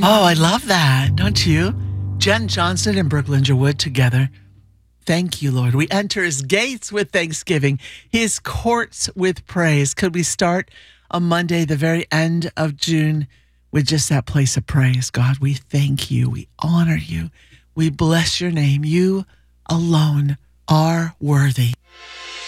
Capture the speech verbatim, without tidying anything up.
Oh, I love that, don't you? Jen Johnson and Brooke Lingerwood together. Thank you, Lord. We enter his gates with thanksgiving, his courts with praise. Could we start on Monday, the very end of June, with just that place of praise? God, we thank you. We honor you. We bless your name. You alone are worthy.